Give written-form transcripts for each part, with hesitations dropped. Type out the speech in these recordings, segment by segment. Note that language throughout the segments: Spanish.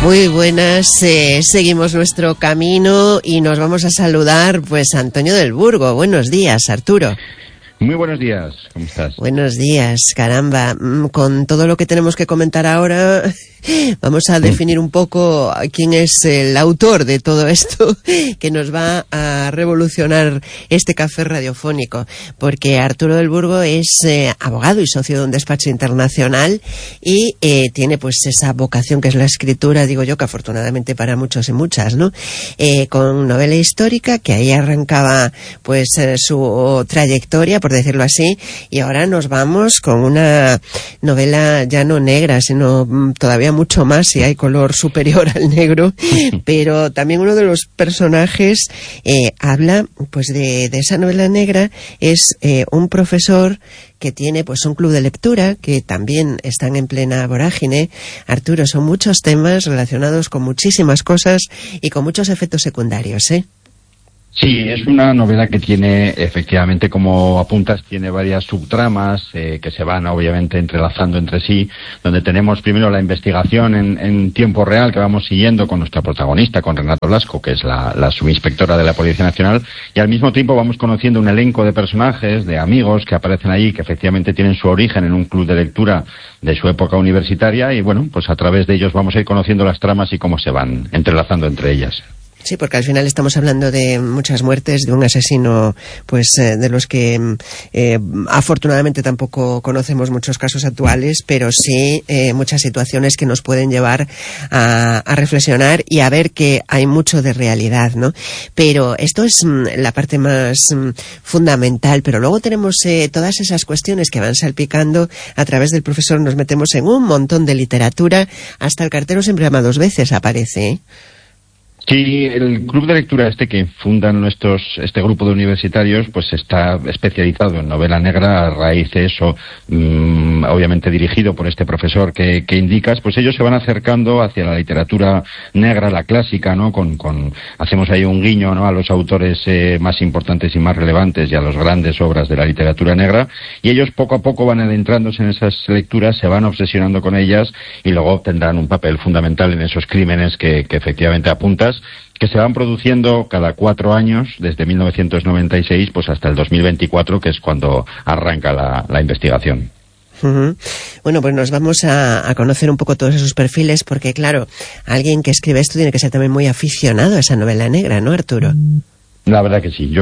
Muy buenas, seguimos nuestro camino y nos vamos a saludar pues a Antonio del Burgo. Buenos días, Arturo. Muy buenos días, ¿cómo estás? Buenos días, caramba. Con todo lo que tenemos que comentar ahora, vamos a definir un poco quién es el autor de todo esto que nos va a revolucionar este café radiofónico. Porque Arturo del Burgo es abogado y socio de un despacho internacional y tiene pues esa vocación que es la escritura, digo yo, que afortunadamente para muchos y muchas, ¿no? Con novela histórica, que ahí arrancaba pues su trayectoria, por decirlo así, y ahora nos vamos con una novela ya no negra, sino todavía mucho más, si hay color superior al negro, pero también uno de los personajes habla pues de esa novela negra, es un profesor que tiene pues un club de lectura, que también están en plena vorágine. Arturo, son muchos temas relacionados con muchísimas cosas y con muchos efectos secundarios, ¿eh? Sí, es una novela que tiene, efectivamente, como apuntas, tiene varias subtramas que se van obviamente entrelazando entre sí, donde tenemos primero la investigación en tiempo real que vamos siguiendo con nuestra protagonista, con Renato Blasco, que es la subinspectora de la Policía Nacional, y al mismo tiempo vamos conociendo un elenco de personajes, de amigos que aparecen allí, que efectivamente tienen su origen en un club de lectura de su época universitaria, y bueno, pues a través de ellos vamos a ir conociendo las tramas y cómo se van entrelazando entre ellas. Sí, porque al final estamos hablando de muchas muertes, de un asesino, pues de los que afortunadamente tampoco conocemos muchos casos actuales, pero sí muchas situaciones que nos pueden llevar a reflexionar y a ver que hay mucho de realidad, ¿no? Pero esto es la parte más fundamental, pero luego tenemos todas esas cuestiones que van salpicando. A través del profesor nos metemos en un montón de literatura, hasta el cartero siempre ama dos veces aparece, ¿eh? Sí, el club de lectura que fundan este grupo de universitarios, pues está especializado en novela negra a raíz de eso, obviamente dirigido por este profesor que indicas, pues ellos se van acercando hacia la literatura negra, la clásica, ¿no? Hacemos ahí un guiño, ¿no?, a los autores más importantes y más relevantes y a las grandes obras de la literatura negra, y ellos poco a poco van adentrándose en esas lecturas, se van obsesionando con ellas y luego tendrán un papel fundamental en esos crímenes que efectivamente apuntas, que se van produciendo cada 4 años, desde 1996 pues hasta el 2024, que es cuando arranca la investigación. Uh-huh. Bueno, pues nos vamos a conocer un poco todos esos perfiles, porque claro, alguien que escribe esto tiene que ser también muy aficionado a esa novela negra, ¿no, Arturo? La verdad que sí. Yo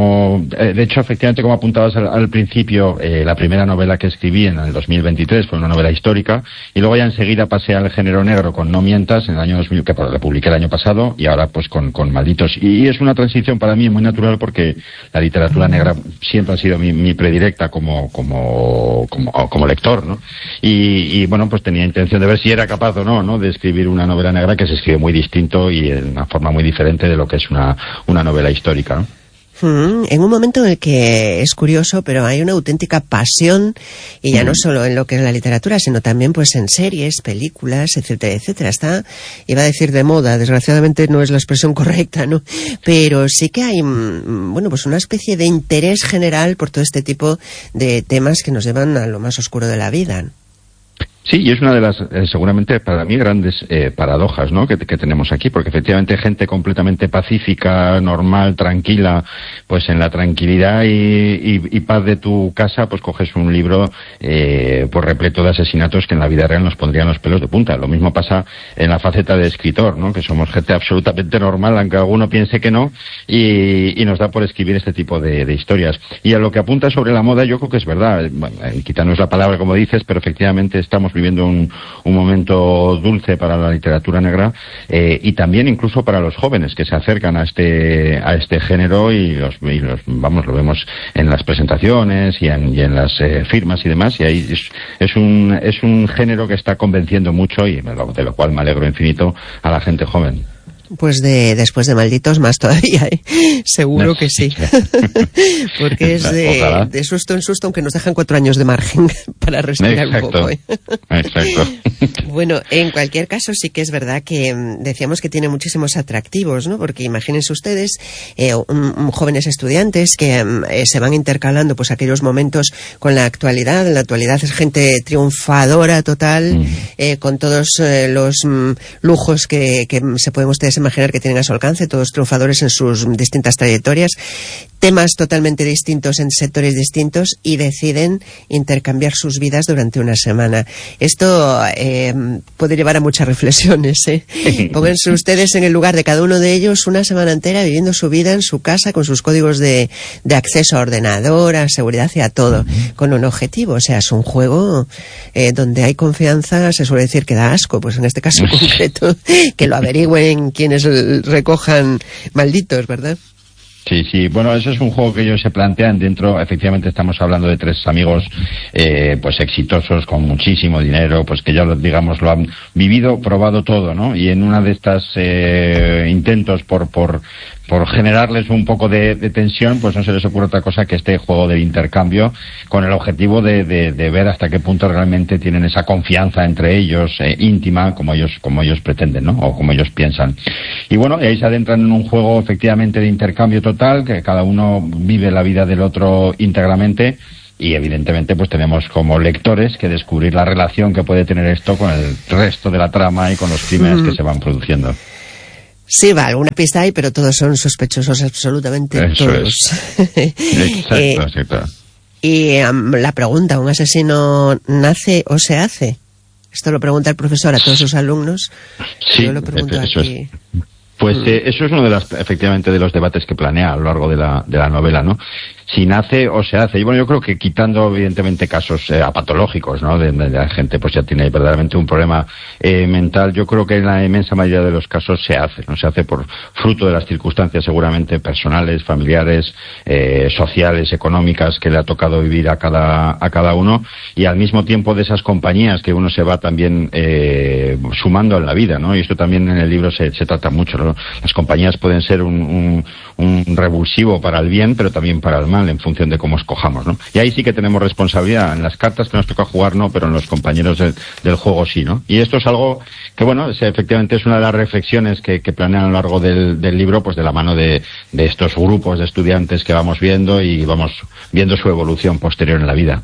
de hecho, efectivamente, como apuntabas al principio, la primera novela que escribí en el 2023 fue una novela histórica, y luego ya enseguida pasé al género negro con No mientas en el año 2000, que la publiqué el año pasado, y ahora pues con Malditos. Y es una transición para mí muy natural, porque la literatura negra siempre ha sido mi predilecta como lector, ¿no? Y bueno, pues tenía intención de ver si era capaz o no de escribir una novela negra que se escribe muy distinto y en una forma muy diferente de lo que es una novela histórica. En un momento en el que es curioso, pero hay una auténtica pasión, y ya no solo en lo que es la literatura, sino también pues en series, películas, etcétera, etcétera. Está, iba a decir de moda, desgraciadamente no es la expresión correcta, ¿no? Pero sí que hay, bueno, pues una especie de interés general por todo este tipo de temas que nos llevan a lo más oscuro de la vida. Sí, y es una de las, seguramente para mí, grandes paradojas, ¿no?, que tenemos aquí, porque efectivamente gente completamente pacífica, normal, tranquila, pues en la tranquilidad y paz de tu casa, pues coges un libro pues repleto de asesinatos que en la vida real nos pondrían los pelos de punta. Lo mismo pasa en la faceta de escritor, ¿no?, que somos gente absolutamente normal, aunque alguno piense que no, y nos da por escribir este tipo de historias. Y a lo que apunta sobre la moda, yo creo que es verdad. Bueno, quizá no es la palabra como dices, pero efectivamente estamos viviendo un momento dulce para la literatura negra, y también incluso para los jóvenes que se acercan a este género, y lo vemos en las presentaciones y en las firmas y demás, y ahí es un género que está convenciendo mucho, y de lo cual me alegro infinito, a la gente joven. Pues después de Malditos más todavía, ¿eh? Seguro que sí. Porque es de susto en susto, aunque nos dejan 4 años de margen para respirar un poco, ¿eh? Exacto. Bueno, en cualquier caso sí que es verdad que decíamos que tiene muchísimos atractivos, ¿no? Porque imagínense ustedes jóvenes estudiantes que se van intercalando pues aquellos momentos con la actualidad. En la actualidad es gente triunfadora total, con todos los lujos que se pueden ustedes imaginar que tienen a su alcance, todos triunfadores en sus distintas trayectorias, temas totalmente distintos en sectores distintos, y deciden intercambiar sus vidas durante una semana. Esto puede llevar a muchas reflexiones, ¿eh? Pónganse ustedes en el lugar de cada uno de ellos una semana entera viviendo su vida en su casa con sus códigos de acceso a ordenador, a seguridad y a todo, con un objetivo. O sea, es un juego donde hay confianza, se suele decir que da asco, pues en este caso concreto, que lo averigüen quienes recojan Malditos, ¿verdad? Sí, bueno, eso es un juego que ellos se plantean dentro. Efectivamente estamos hablando de 3 amigos pues exitosos, con muchísimo dinero, pues que ya digamos lo han vivido, probado todo, ¿no? Y en una de estas intentos por generarles un poco de tensión, pues no se les ocurre otra cosa que este juego de intercambio, con el objetivo de ver hasta qué punto realmente tienen esa confianza entre ellos, íntima, como ellos pretenden, ¿no? O como ellos piensan. Y bueno, ahí se adentran en un juego efectivamente de intercambio total, que cada uno vive la vida del otro íntegramente. Y evidentemente pues tenemos como lectores que descubrir la relación que puede tener esto con el resto de la trama y con los crímenes que se van produciendo. Sí, va, alguna pista hay, pero todos son sospechosos, absolutamente eso todos. Exacto. Y la pregunta, ¿un asesino nace o se hace? Esto lo pregunta el profesor a todos sus alumnos. Sí, yo lo pregunto aquí. Pues eso es uno efectivamente de los debates que planea a lo largo de la novela, ¿no? Si nace o se hace. Y bueno, yo creo que quitando evidentemente casos apatológicos, ¿no? De la gente pues ya tiene verdaderamente un problema mental, yo creo que en la inmensa mayoría de los casos se hace, ¿no? Se hace por fruto de las circunstancias seguramente personales, familiares, sociales, económicas que le ha tocado vivir a cada uno, y al mismo tiempo de esas compañías que uno se va también sumando en la vida, ¿no? Y esto también en el libro se trata mucho, ¿no? Las compañías pueden ser un revulsivo para el bien, pero también para el mal, en función de cómo escojamos, ¿no? Y ahí sí que tenemos responsabilidad. En las cartas que nos toca jugar no, pero en los compañeros del juego sí, ¿no? Y esto es algo que, bueno, efectivamente es una de las reflexiones que planean a lo largo del libro, pues de la mano de estos grupos de estudiantes que vamos viendo y vamos viendo su evolución posterior en la vida.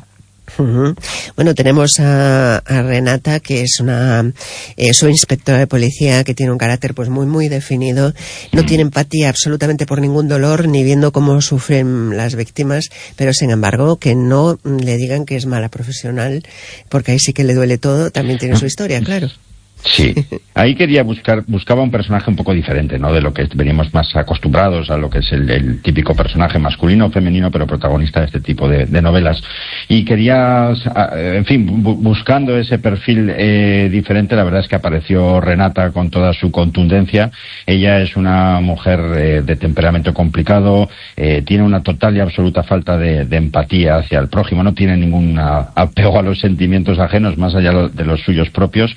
Bueno, tenemos a Renata, que es una subinspectora de policía que tiene un carácter pues muy definido, no tiene empatía absolutamente por ningún dolor, ni viendo cómo sufren las víctimas, pero sin embargo que no le digan que es mala profesional, porque ahí sí que le duele todo, también tiene su historia, claro. Sí, ahí buscaba un personaje un poco diferente, ¿no? De lo que venimos más acostumbrados a lo que es el típico personaje masculino o femenino, pero protagonista de este tipo de novelas. Y quería, en fin, buscando ese perfil diferente, la verdad es que apareció Renata con toda su contundencia. Ella es una mujer de temperamento complicado, tiene una total y absoluta falta de empatía hacia el prójimo, no tiene ningún apego a los sentimientos ajenos más allá de los suyos propios.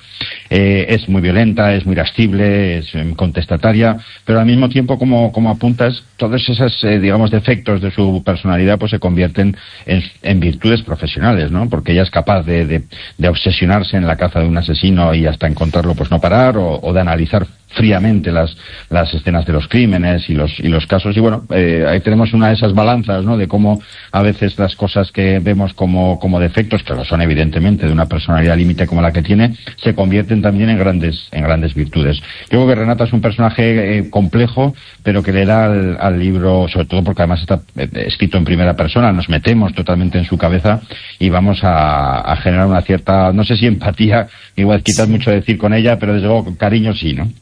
Es muy violenta, es muy irascible, es contestataria, pero al mismo tiempo, como apuntas, todos esos, digamos, defectos de su personalidad pues se convierten en virtudes profesionales, ¿no? Porque ella es capaz de obsesionarse en la caza de un asesino y hasta encontrarlo pues no parar, o de analizar fríamente las escenas de los crímenes y los casos. Y bueno, ahí tenemos una de esas balanzas, ¿no? De cómo a veces las cosas que vemos como defectos, que lo son evidentemente de una personalidad límite como la que tiene, se convierten también en grandes virtudes. Yo creo que Renata es un personaje complejo, pero que le da al libro, sobre todo porque además está escrito en primera persona, nos metemos totalmente en su cabeza y vamos a generar una cierta, no sé si empatía, igual quizás mucho decir con ella, pero desde luego cariño sí, ¿no?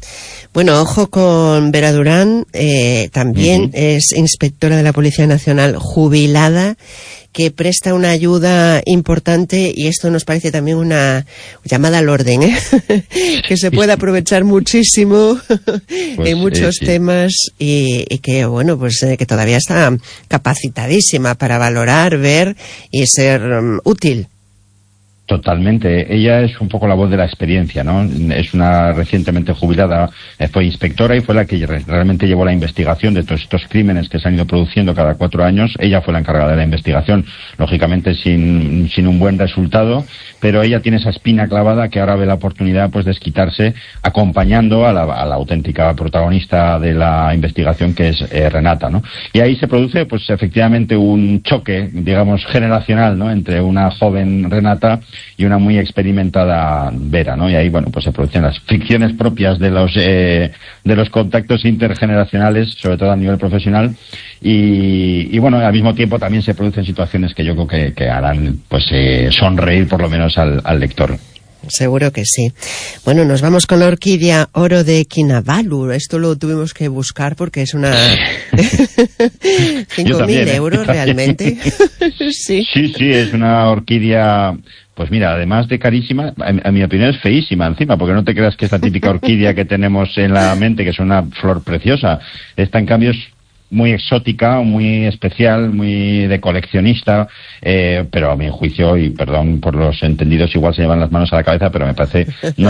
Bueno, ojo con Vera Durán, también es inspectora de la Policía Nacional jubilada, que presta una ayuda importante, y esto nos parece también una llamada al orden, que se puede aprovechar muchísimo en muchos temas, y que, bueno, pues que todavía está capacitadísima para valorar, ver y ser útil. Totalmente. Ella es un poco la voz de la experiencia, ¿no? Es una recientemente jubilada, fue inspectora y fue la que realmente llevó la investigación de todos estos crímenes que se han ido produciendo cada 4 años. Ella fue la encargada de la investigación, lógicamente sin un buen resultado, pero ella tiene esa espina clavada que ahora ve la oportunidad pues de desquitarse acompañando a la auténtica protagonista de la investigación, que es Renata, ¿no? Y ahí se produce pues efectivamente un choque, digamos, generacional, ¿no? Entre una joven Renata y una muy experimentada Vera, ¿no? Y ahí, bueno, pues se producen las fricciones propias de los contactos intergeneracionales, sobre todo a nivel profesional, y bueno, al mismo tiempo también se producen situaciones que yo creo que harán pues sonreír por lo menos al lector. Seguro que sí. Bueno, nos vamos con la orquídea oro de Kinabalu. Esto lo tuvimos que buscar porque es una 5.000 euros realmente. Sí, es una orquídea. Pues mira, además de carísima, a mi opinión es feísima encima, porque no te creas que es la típica orquídea que tenemos en la mente, que es una flor preciosa. Esta, en cambio, es muy exótica, muy especial, muy de coleccionista, pero a mi juicio, y perdón por los entendidos, igual se llevan las manos a la cabeza, pero me parece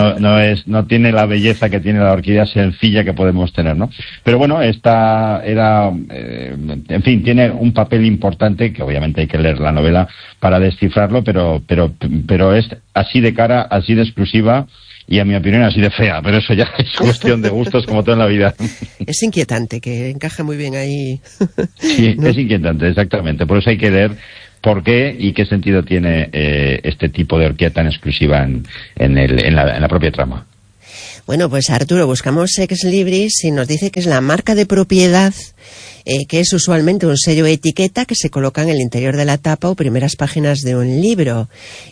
no tiene la belleza que tiene la orquídea sencilla que podemos tener, ¿no? Pero bueno, esta era, en fin, tiene un papel importante que obviamente hay que leer la novela para descifrarlo, pero es así de cara, así de exclusiva. Y a mi opinión así de fea, pero eso ya es cuestión de gustos como todo en la vida. Es inquietante, que encaja muy bien ahí. Sí, ¿no? Es inquietante, exactamente. Por eso hay que ver por qué y qué sentido tiene este tipo de orquídea tan exclusiva en la propia trama. Bueno, pues Arturo, buscamos Ex Libris y nos dice que es la marca de propiedad, que es usualmente un sello etiqueta que se coloca en el interior de la tapa o primeras páginas de un libro.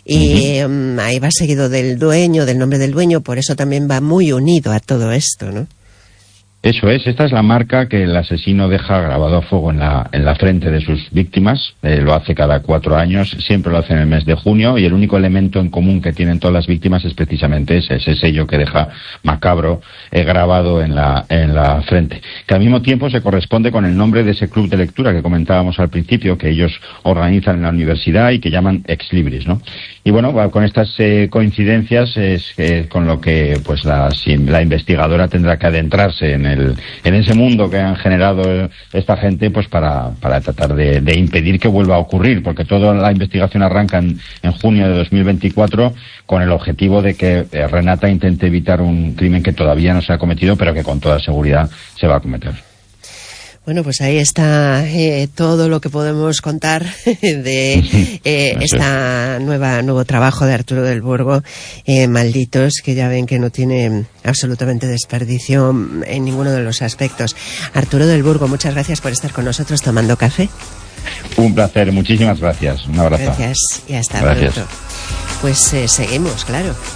Y ahí va seguido del dueño, del nombre del dueño, por eso también va muy unido a todo esto, ¿no? Eso es, esta es la marca que el asesino deja grabado a fuego en la frente de sus víctimas. Lo hace cada 4 años, siempre lo hace en el mes de junio, y el único elemento en común que tienen todas las víctimas es precisamente ese sello que deja macabro grabado en la frente, que al mismo tiempo se corresponde con el nombre de ese club de lectura que comentábamos al principio, que ellos organizan en la universidad y que llaman Ex Libris, ¿no? Y bueno, con estas coincidencias es con lo que pues la investigadora tendrá que adentrarse en ese mundo que han generado esta gente, pues para tratar de impedir que vuelva a ocurrir, porque toda la investigación arranca en junio de 2024 con el objetivo de que Renata intente evitar un crimen que todavía no se ha cometido, pero que con toda seguridad se va a cometer. Bueno, pues ahí está todo lo que podemos contar de nuevo trabajo de Arturo del Burgo, Malditos, que ya ven que no tiene absolutamente desperdicio en ninguno de los aspectos. Arturo del Burgo, muchas gracias por estar con nosotros tomando café. Un placer, muchísimas gracias. Un abrazo. Gracias y hasta pronto. Pues seguimos, claro.